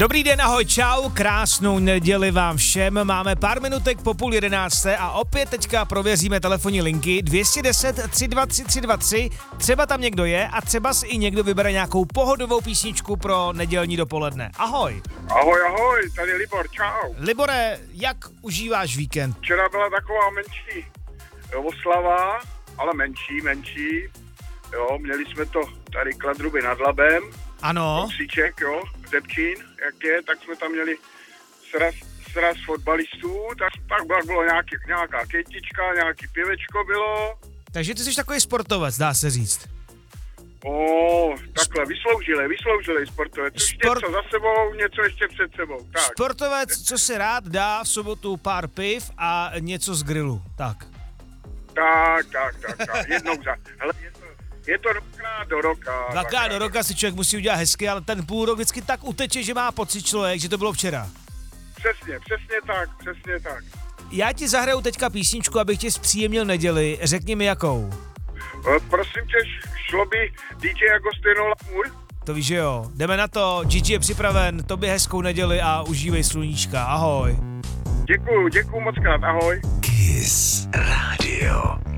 Dobrý den, ahoj, čau, krásnou neděli vám všem. Máme pár minutek po 10:30 a opět teďka prověříme telefonní linky 210 323 323. Třeba tam někdo je a třeba si i někdo vybere nějakou pohodovou písničku pro nedělní dopoledne. Ahoj. Ahoj, tady Libor, čau. Libore, jak užíváš víkend? Včera byla taková menší oslava, ale menší. Jo, měli jsme to tady Kladruby nad Labem. Ano. Kříček, jo, Řepčín, jak je, tak jsme tam měli sraz fotbalistů, tak bylo nějaká kytička, nějaký pivečko bylo. Takže ty jsi takový sportovec, dá se říct. Takhle, vysloužili sportovec. Už něco za sebou, něco ještě před sebou. Tak. Sportovec, co si rád dá v sobotu pár piv a něco z grilu, tak. Tak. Jednou za... Hele, je to do roka. Dvakrát do roka si člověk musí udělat hezky, ale ten půl rok vždycky tak uteče, že má pocit člověk, že to bylo včera. Přesně tak. Já ti zahraju teďka písničku, abych ti zpříjemnil neděli. Řekni mi jakou. Prosím tě, šlo by DJ Agostino Lamour? To víš, že jo. Jdeme na to, Gigi je připraven, tobě hezkou neděli a užívej sluníčka. Ahoj. Děkuju moc krát, ahoj. Kiss Radio.